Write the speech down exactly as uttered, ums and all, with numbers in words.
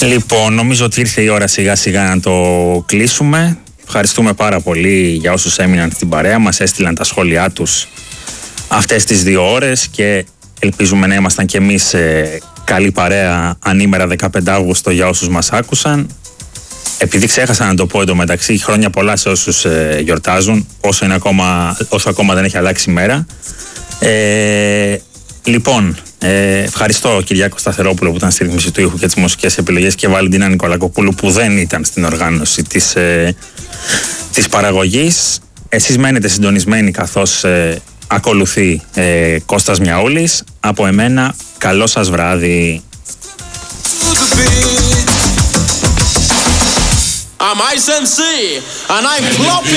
Λοιπόν, νομίζω ότι ήρθε η ώρα σιγά σιγά να το κλείσουμε. Ευχαριστούμε πάρα πολύ για όσους έμειναν στην παρέα μας, έστειλαν τα σχόλιά τους αυτές τις δύο ώρες και ελπίζουμε να ήμασταν κι εμείς ε, καλή παρέα ανήμερα δεκαπέντε Αυγούστου για όσους μας άκουσαν. Επειδή ξέχασα να το πω εντωμεταξύ, χρόνια πολλά σε όσους ε, γιορτάζουν, όσο, είναι ακόμα, όσο ακόμα δεν έχει αλλάξει η μέρα. Ε, λοιπόν, ε, ευχαριστώ Κυριάκο Σταθερόπουλο που ήταν στη ρύθμιση του ήχου και τις μουσικές επιλογές και Βαλεντίνα Νικολακοπούλου που δεν ήταν στην οργάνωση της, ε, της παραγωγής. Εσείς μένετε συντονισμένοι καθώς ε, ακολουθεί ε, Κώστας Μιαούλης. Από εμένα, καλό σας βράδυ. I'm Ice εμ σι and I'm flopping.